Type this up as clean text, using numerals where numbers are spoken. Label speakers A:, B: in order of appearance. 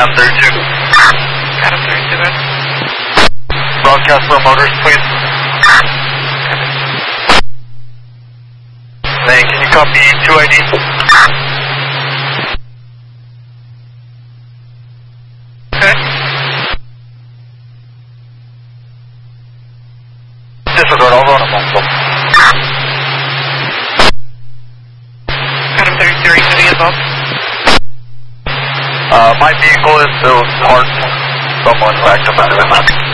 A: Adam 32.
B: Adam 32, good.
A: Broadcast for motors, please. Hey, can you copy 2ID?
B: Okay.
A: Disregard, I'll run a multiple.
B: Adam 33, city involved.
A: My vehicle is still parked. Someone backed up out of it.